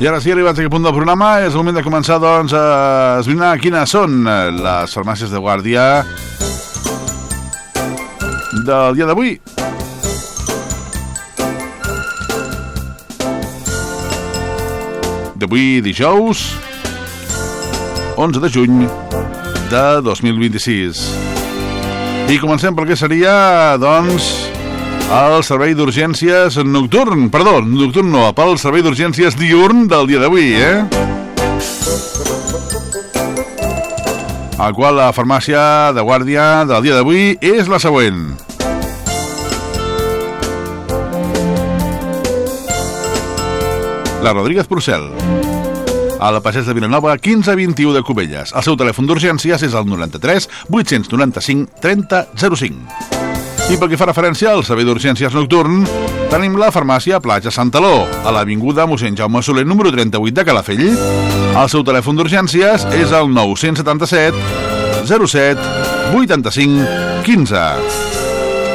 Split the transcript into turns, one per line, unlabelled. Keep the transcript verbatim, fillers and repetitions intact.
I ara sí, arribats a aquest punt del programa, és el moment de començar, doncs, a esbrinar quines són les farmàcies de guàrdia del dia d'avui. D'avui, dijous, onze de juny de dos mil vint-i-sis. I comencem pel que seria, doncs, el servei d'urgències nocturn, perdó, nocturn no, pel servei d'urgències diurn del dia d'avui, eh? El qual la farmàcia de guàrdia del dia d'avui és la següent. La Rodríguez Porcel, a la Passeig de Vilanova, quinze vint-i-u de Cubelles. El seu telèfon d'urgències és el noranta-tres vuit-cents noranta-cinc trenta zero cinc. I pel que fa referència al servei d'urgències nocturn, tenim la farmàcia Platja Santaló, a l'avinguda mossèn Jaume Soler, número trenta-vuit de Calafell. El seu telèfon d'urgències és el nou setanta set zero set vuitanta-cinc quinze.